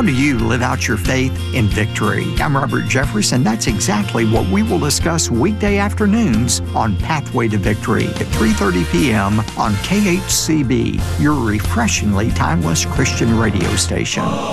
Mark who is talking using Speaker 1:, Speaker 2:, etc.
Speaker 1: How do you live out your faith in victory? I'm Robert Jeffress, and that's exactly what we will discuss weekday afternoons on Pathway to Victory at 3:30 p.m. on KHCB, your refreshingly timeless Christian radio station.